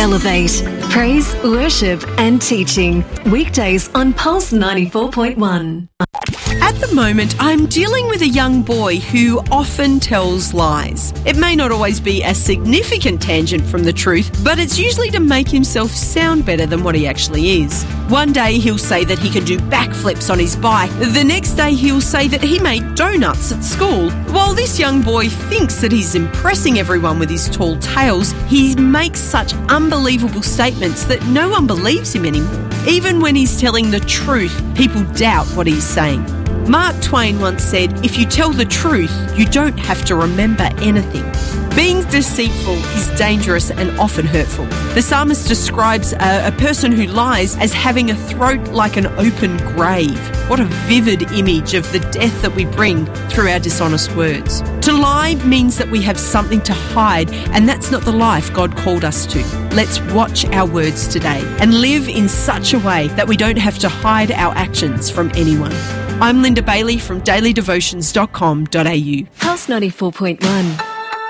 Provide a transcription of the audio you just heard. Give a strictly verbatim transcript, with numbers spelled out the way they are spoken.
Elevate. Praise, worship and teaching. Weekdays on Pulse ninety-four point one. At the moment, I'm dealing with a young boy who often tells lies. It may not always be a significant tangent from the truth, but it's usually to make himself sound better than what he actually is. One day he'll say that he can do backflips on his bike. The next day he'll say that he made donuts at school. While this young boy thinks that he's impressing everyone with his tall tales, he makes such unbelievable statements that no one believes him anymore. Even when he's telling the truth, people doubt what he's saying. Mark Twain once said, "If you tell the truth, you don't have to remember anything." Being deceitful is dangerous and often hurtful. The psalmist describes a, a person who lies as having a throat like an open grave. What a vivid image of the death that we bring through our dishonest words. To lie means that we have something to hide, and that's not the life God called us to. Let's watch our words today and live in such a way that we don't have to hide our actions from anyone. I'm Linda Bailey from daily devotions dot com dot a u. Pulse ninety-four point one.